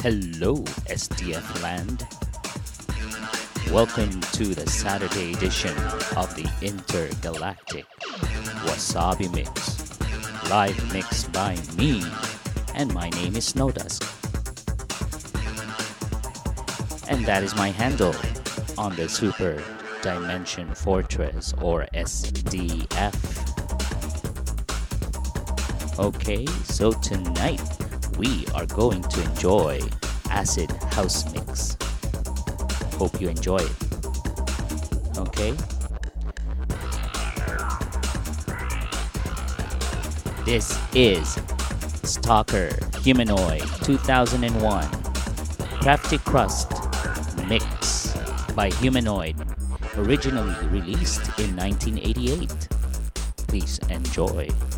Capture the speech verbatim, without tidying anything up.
Hello, S D F land. Welcome to the Saturday edition of the Intergalactic Wasabi Mix. Live mix by me, and my name is Snowdusk. And that is my handle on the Super Dimension Fortress, or S D F. Okay, so tonight we are going to enjoy Acid House Mix. Hope you enjoy it. Okay? This is Stalker Humanoid two thousand one Crafty Crust Mix by Humanoid, originally released in nineteen eighty-eight. Please enjoy.